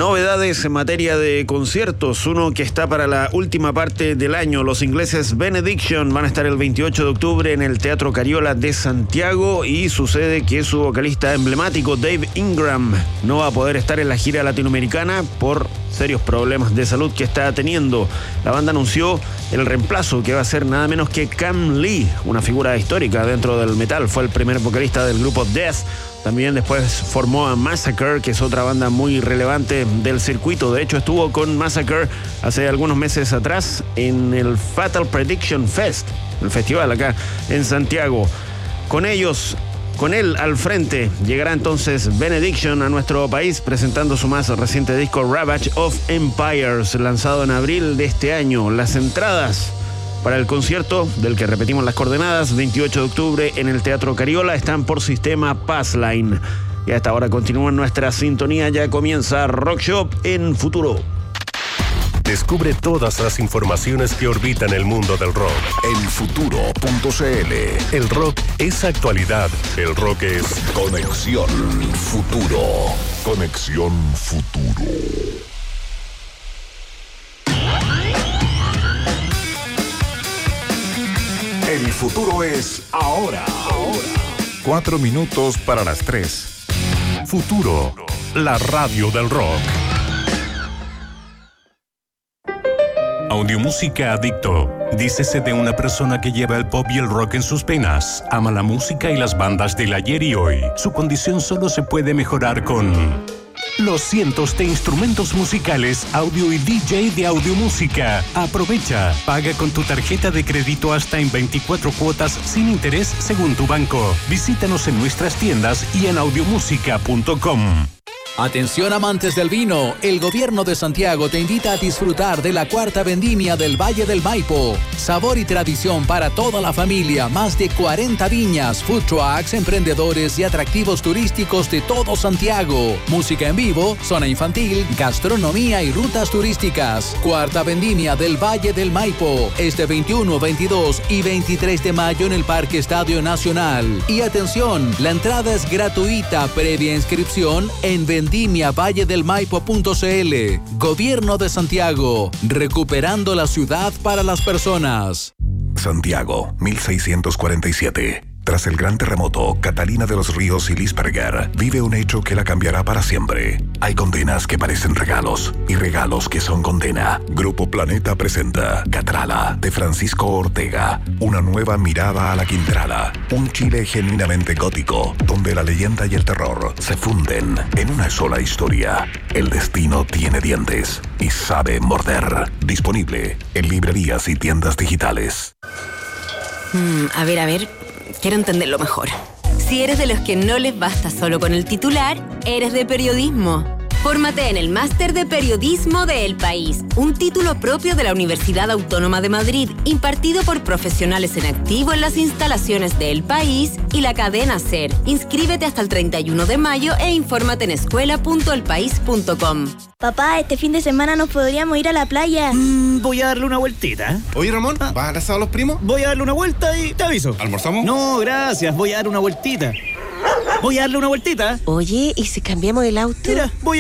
Novedades en materia de conciertos, uno que está para la última parte del año. Los ingleses Benediction van a estar el 28 de octubre en el Teatro Cariola de Santiago y sucede que su vocalista emblemático Dave Ingram no va a poder estar en la gira latinoamericana por serios problemas de salud que está teniendo. La banda anunció el reemplazo, que va a ser nada menos que Cam Lee, una figura histórica dentro del metal. Fue el primer vocalista del grupo Death. También después formó a Massacre, que es otra banda muy relevante del circuito. De hecho, estuvo con Massacre hace algunos meses atrás en el Fatal Prediction Fest, el festival acá en Santiago. Con él al frente, llegará entonces Benediction a nuestro país presentando su más reciente disco Ravage of Empires, lanzado en abril de este año. Las entradas para el concierto, del que repetimos las coordenadas, 28 de octubre en el Teatro Cariola, están por sistema Passline. Y a esta hora continúa nuestra sintonía, ya comienza Rock Shop en Futuro. Descubre todas las informaciones que orbitan el mundo del rock en futuro.cl. El rock es actualidad. El rock es Conexión Futuro. Conexión Futuro. El futuro es ahora. 4 minutos para las 3. Futuro, la radio del rock. Audiomúsica Adicto. Dícese de una persona que lleva el pop y el rock en sus penas. Ama la música y las bandas del ayer y hoy. Su condición solo se puede mejorar con los cientos de instrumentos musicales, audio y DJ de Audiomúsica. Aprovecha. Paga con tu tarjeta de crédito hasta en 24 cuotas sin interés según tu banco. Visítanos en nuestras tiendas y en audiomusica.com. Atención amantes del vino, el gobierno de Santiago te invita a disfrutar de la cuarta vendimia del Valle del Maipo. Sabor y tradición para toda la familia, más de 40 viñas, food trucks, emprendedores y atractivos turísticos de todo Santiago. Música en vivo, zona infantil, gastronomía y rutas turísticas. Cuarta vendimia del Valle del Maipo, este 21, 22 y 23 de mayo en el Parque Estadio Nacional. Y atención, la entrada es gratuita, previa inscripción en vendimiavalledelmaipo.cl. Gobierno de Santiago, recuperando la ciudad para las personas. Santiago, 1647. Tras el gran terremoto, Catalina de los Ríos y Lisperger vive un hecho que la cambiará para siempre. Hay condenas que parecen regalos y regalos que son condena. Grupo Planeta presenta Catrala, de Francisco Ortega. Una nueva mirada a la Quintrala. Un Chile genuinamente gótico, donde la leyenda y el terror se funden en una sola historia. El destino tiene dientes y sabe morder. Disponible en librerías y tiendas digitales. A ver. Quiero entenderlo mejor. Si eres de los que no les basta solo con el titular, eres de periodismo. Fórmate en el Máster de Periodismo de El País, un título propio de la Universidad Autónoma de Madrid, impartido por profesionales en activo en las instalaciones de El País y la cadena SER. Inscríbete hasta el 31 de mayo e infórmate en escuela.elpaís.com. Papá, este fin de semana nos podríamos ir a la playa. Voy a darle una vueltita. Oye, Ramón, ¿vas al asado a los primos? Voy a darle una vuelta y te aviso. ¿Almorzamos? No, gracias. Voy a dar una vueltita. Oye, ¿y si cambiamos el auto? Mira, voy